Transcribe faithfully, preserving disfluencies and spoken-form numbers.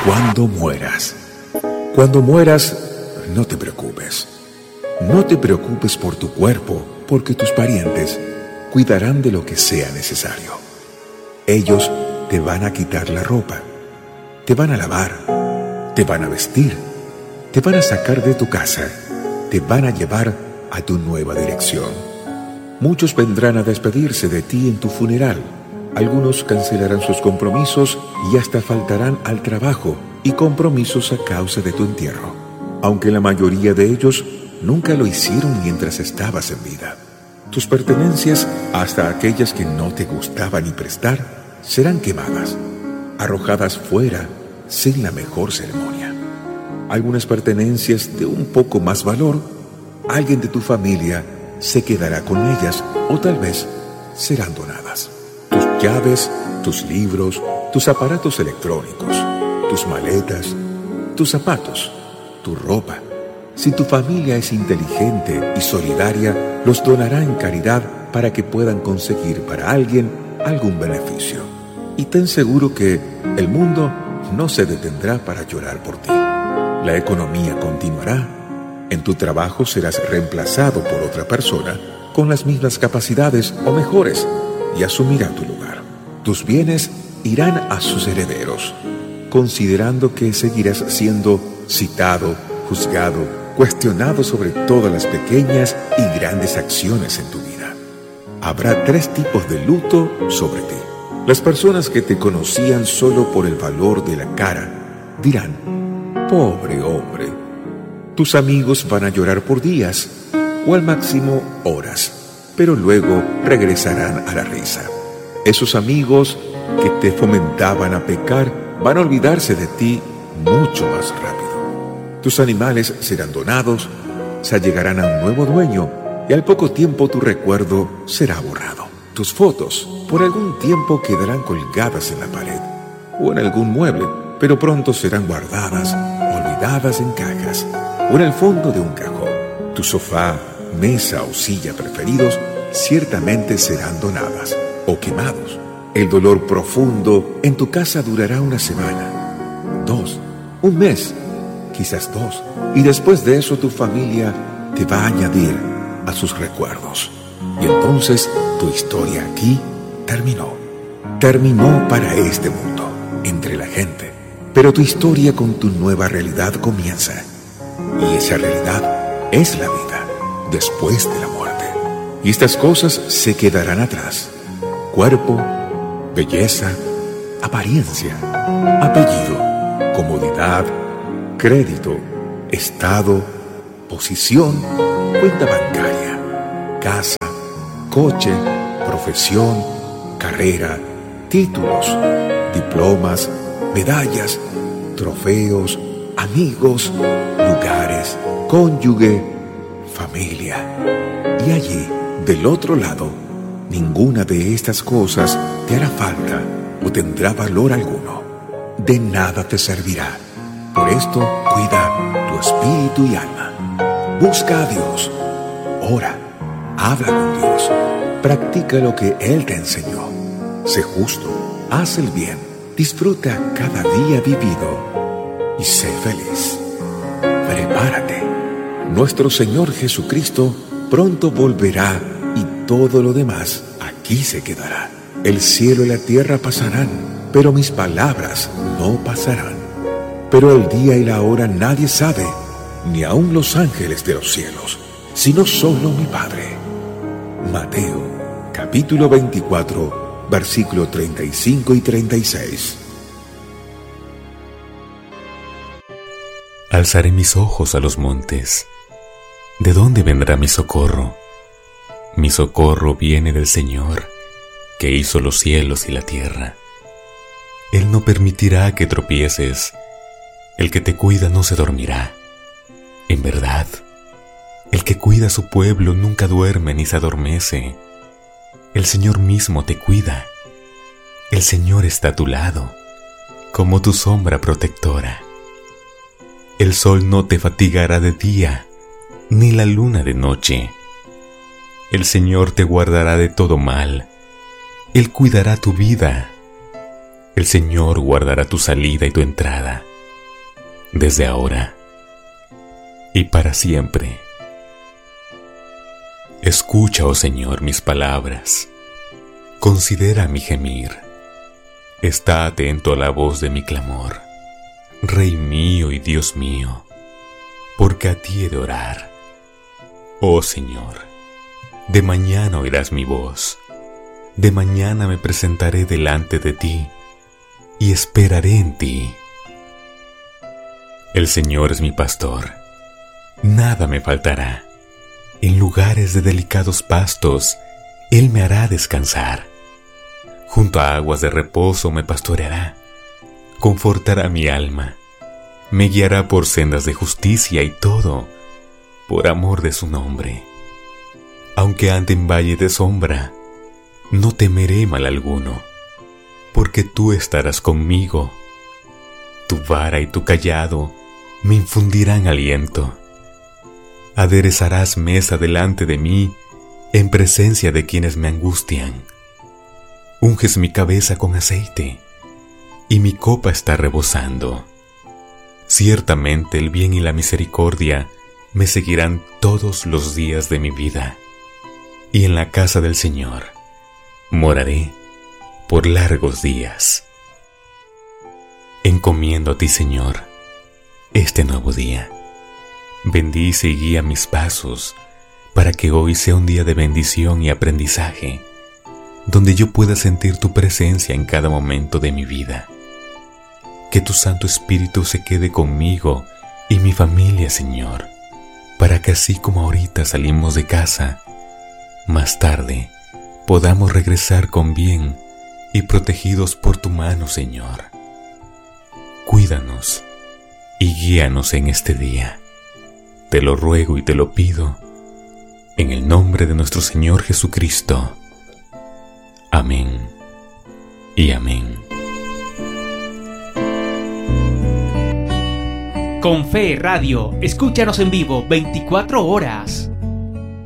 Cuando mueras. Cuando mueras, no te preocupes. No te preocupes por tu cuerpo, porque tus parientes cuidarán de lo que sea necesario. Ellos te van a quitar la ropa, te van a lavar, te van a vestir, te van a sacar de tu casa, te van a llevar a tu nueva dirección. Muchos vendrán a despedirse de ti en tu funeral. Algunos cancelarán sus compromisos y hasta faltarán al trabajo y compromisos a causa de tu entierro, aunque la mayoría de ellos nunca lo hicieron mientras estabas en vida. Tus pertenencias, hasta aquellas que no te gustaba ni prestar, serán quemadas, arrojadas fuera sin la mejor ceremonia. Algunas pertenencias de un poco más valor, alguien de tu familia se quedará con ellas o tal vez serán donadas. Tus llaves, tus libros, tus aparatos electrónicos, tus maletas, tus zapatos, tu ropa. Si tu familia es inteligente y solidaria, los donará en caridad para que puedan conseguir para alguien algún beneficio. Y ten seguro que el mundo no se detendrá para llorar por ti. La economía continuará. En tu trabajo serás reemplazado por otra persona con las mismas capacidades o mejores y asumirá tu lugar. Tus bienes irán a sus herederos, considerando que seguirás siendo citado, juzgado, cuestionado sobre todas las pequeñas y grandes acciones en tu vida. Habrá tres tipos de luto sobre ti. Las personas que te conocían solo por el valor de la cara dirán: pobre hombre. Tus amigos van a llorar por días o al máximo horas, pero luego regresarán a la risa. Esos amigos que te fomentaban a pecar van a olvidarse de ti mucho más rápido. Tus animales serán donados, se allegarán a un nuevo dueño y al poco tiempo tu recuerdo será borrado. Tus fotos por algún tiempo quedarán colgadas en la pared o en algún mueble, pero pronto serán guardadas, olvidadas en cajas o en el fondo de un cajón. Tu sofá, mesa o silla preferidos ciertamente serán donadas o quemados. El dolor profundo en tu casa durará una semana, dos, un mes, quizás dos, y después de eso tu familia te va a añadir a sus recuerdos. Y entonces tu historia aquí terminó. Terminó para este mundo, entre la gente. Pero tu historia con tu nueva realidad comienza. Y esa realidad es la vida después de la muerte. Y estas cosas se quedarán atrás: cuerpo, belleza, apariencia, apellido, comodidad, crédito, estado, posición, cuenta bancaria, casa, coche, profesión, carrera, títulos, diplomas, medallas, trofeos, amigos, lugares, cónyuge, familia. Y allí, del otro lado, ninguna de estas cosas te hará falta o tendrá valor alguno. De nada te servirá. Por esto, cuida tu espíritu y alma. Busca a Dios. Ora. Habla con Dios. Practica lo que Él te enseñó. Sé justo. Haz el bien. Disfruta cada día vivido. Y sé feliz. Prepárate. Nuestro Señor Jesucristo pronto volverá y todo lo demás aquí se quedará. El cielo y la tierra pasarán, pero mis palabras no pasarán. Pero el día y la hora nadie sabe, ni aun los ángeles de los cielos, sino solo mi Padre. Mateo, capítulo veinticuatro, versículo treinta y cinco y treinta y seis. Alzaré mis ojos a los montes. ¿De dónde vendrá mi socorro? Mi socorro viene del Señor, que hizo los cielos y la tierra. Él no permitirá que tropieces. El que te cuida no se dormirá. En verdad, el que cuida a su pueblo nunca duerme ni se adormece. El Señor mismo te cuida. El Señor está a tu lado, como tu sombra protectora. El sol no te fatigará de día, ni la luna de noche. El Señor te guardará de todo mal. Él cuidará tu vida. El Señor guardará tu salida y tu entrada, desde ahora y para siempre. Escucha, oh Señor, mis palabras. Considera mi gemir. Está atento a la voz de mi clamor. Rey mío y Dios mío, porque a ti he de orar. Oh Señor, de mañana oirás mi voz. De mañana me presentaré delante de ti y esperaré en ti. El Señor es mi pastor, nada me faltará. En lugares de delicados pastos, Él me hará descansar. Junto a aguas de reposo me pastoreará, confortará mi alma, me guiará por sendas de justicia y todo, por amor de su nombre. Aunque ande en valle de sombra, no temeré mal alguno, porque tú estarás conmigo. Tu vara y tu cayado me infundirán aliento. Aderezarás mesa delante de mí en presencia de quienes me angustian. Unges mi cabeza con aceite y mi copa está rebosando. Ciertamente el bien y la misericordia me seguirán todos los días de mi vida, y en la casa del Señor moraré por largos días. Encomiendo a ti, Señor, este nuevo día. Bendice y guía mis pasos para que hoy sea un día de bendición y aprendizaje, donde yo pueda sentir tu presencia en cada momento de mi vida. Que tu Santo Espíritu se quede conmigo y mi familia, Señor, para que así como ahorita salimos de casa, más tarde podamos regresar con bien y protegidos por tu mano, Señor. Cuídanos y guíanos en este día. Te lo ruego y te lo pido, en el nombre de nuestro Señor Jesucristo. Amén y amén. Con Fe Radio, escúchanos en vivo veinticuatro horas.